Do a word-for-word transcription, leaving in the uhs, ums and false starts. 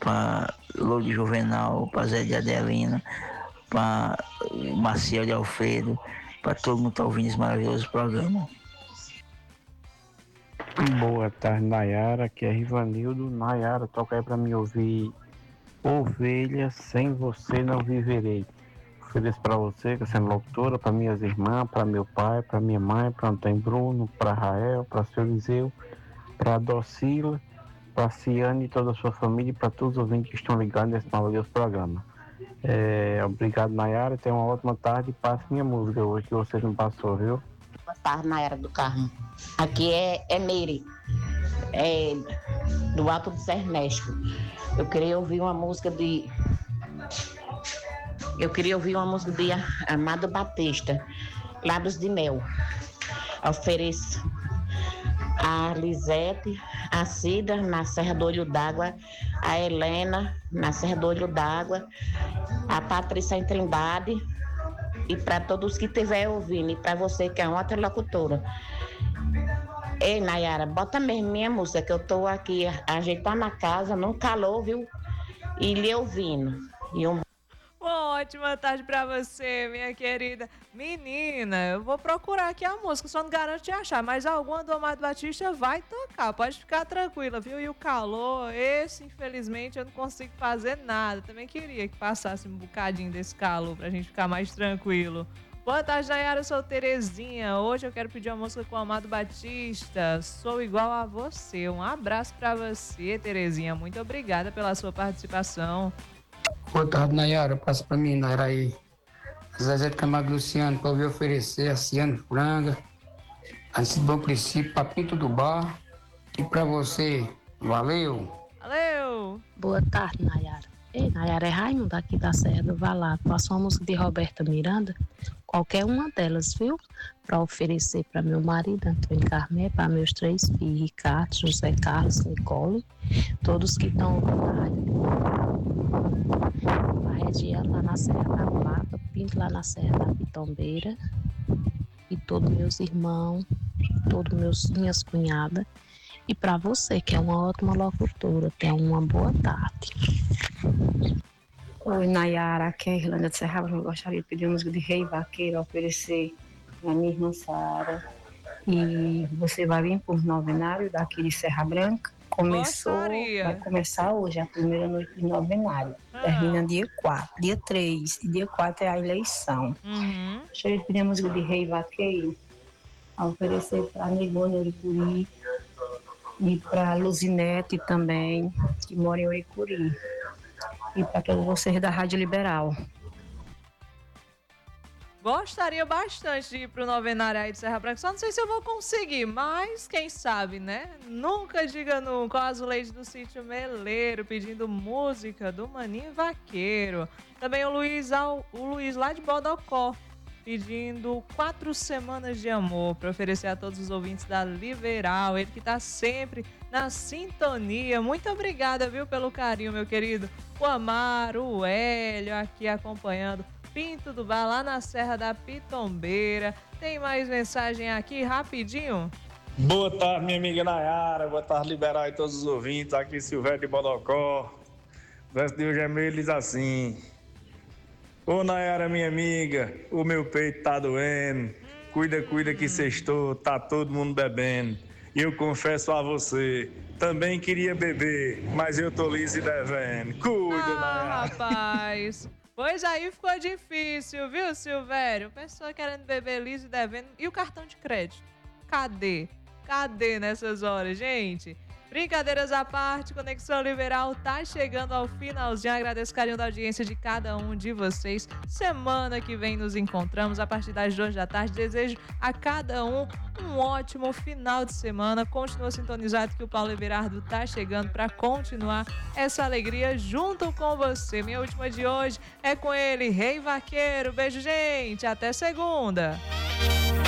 para Lourdes Juvenal, para Zé de Adelino, para Maciel de Alfredo, para todo mundo que está ouvindo esse maravilhoso programa. Boa tarde, Nayara, aqui é Rivanildo. Nayara, toca aí pra me ouvir Ovelha, Sem Você Não Viverei. Ofereço pra você, que é sendo locutora, pra minhas irmãs, pra meu pai, pra minha mãe, pra Antônio Bruno, pra Rael, pra seu Eliseu, pra Docila, pra Ciane e toda a sua família e pra todos os ouvintes que estão ligados nesse maravilhoso programa. É, obrigado, Nayara, tenha uma ótima tarde e passe minha música hoje que você não passou, viu? Boa tarde, Nayara do Carmo. Aqui é, é Meire, é, do Alto do Sernesco. Eu queria ouvir uma música de. Eu queria ouvir uma música de Amado Batista, Lábios de Mel. Ofereço a Lisete, a Cida, na Serra do Olho d'Água, a Helena, na Serra do Olho d'Água, a Patrícia em Trindade, e para todos que estiverem ouvindo, e para você que é uma interlocutora. Ei, Nayara, bota mesmo minha música, que eu tô aqui ajeitando a casa, num calor, viu? E lhe ouvindo. E um... Uma ótima tarde pra você, minha querida. Menina, eu vou procurar aqui a música, só não garanto de achar, mas alguma do Amado Batista vai tocar, pode ficar tranquila, viu? E o calor, esse, infelizmente, eu não consigo fazer nada. Também queria que passasse um bocadinho desse calor pra gente ficar mais tranquilo. Boa tarde, Nayara, eu sou Terezinha. Hoje eu quero pedir uma música com o Amado Batista. Sou igual a você. Um abraço pra você, Terezinha. Muito obrigada pela sua participação. Boa tarde, Nayara. Passa pra mim, Nayara aí. Zezé de Camargo Luciano, pra ouvir oferecer a Ciano Franga, a Cid Bom Princípio, Papito do Bar. E pra você, valeu! Valeu! Boa tarde, Nayara. Ei, Nayara, é Raimundo aqui da Serra do Valato. Passou uma música de Roberta Miranda, qualquer uma delas, viu? Para oferecer para meu marido, Antônio Carmé, para meus três filhos, Ricardo, José Carlos, Nicole, todos que estão ouvindo a rádio. A Regiane lá na Serra da Plata, Pinto lá na Serra da Pitombeira, e todos meus irmãos, todas minhas cunhadas. E para você, que é uma ótima locutora, tenha uma boa tarde. Oi, Nayara, aqui é a Irlanda de Serra. Eu gostaria de pedir uma música de Rei Vaqueiro, oferecer para minha irmã Sara. E você vai vir por novenário daqui de Serra Branca. Começou, Gostaria. vai começar hoje, a primeira noite de novenário. Ah. Termina dia quatro, dia três. E dia quatro é a eleição. Uhum. Gostaria de pedir a música de Rei Vaqueiro, a oferecer para a Negônia Uricuri. E para Luzinete também, que mora em Uricuri. E para todos vocês da Rádio Liberal. Gostaria bastante de ir pro novenário aí de Serra Branca. Só não sei se eu vou conseguir, mas quem sabe, né? Nunca diga nunca. O Azuleide do Sítio Meleiro pedindo música do Maninho Vaqueiro. Também o Luiz, o Luiz lá de Bodocó pedindo Quatro Semanas de Amor para oferecer a todos os ouvintes da Liberal. Ele que tá sempre na sintonia. Muito obrigada, viu, pelo carinho, meu querido. O Amaro, o Hélio aqui acompanhando. Pinto do Bar lá na Serra da Pitombeira. Tem mais mensagem aqui, rapidinho? Boa tarde, minha amiga Nayara. Boa tarde, Liberal e todos os ouvintes. Aqui Silvério de Bodocó. O verso de hoje é meio diz assim: ô Nayara, minha amiga, o meu peito tá doendo. Cuida, cuida que sextou, tá todo mundo bebendo. E eu confesso a você, também queria beber, mas eu tô liso e devendo. Cuida, ah, Nayara. Rapaz. Pois aí ficou difícil, viu, Silvério? Pessoa querendo beber liso e devendo. E o cartão de crédito? Cadê? Cadê nessas horas, gente? Brincadeiras à parte, Conexão Liberal tá chegando ao finalzinho. Agradeço o carinho da audiência de cada um de vocês. Semana que vem nos encontramos a partir das duas da tarde. Desejo a cada um um ótimo final de semana. Continua sintonizado que o Paulo Everardo tá chegando para continuar essa alegria junto com você. Minha última de hoje é com ele, Rei Vaqueiro. Beijo, gente. Até segunda.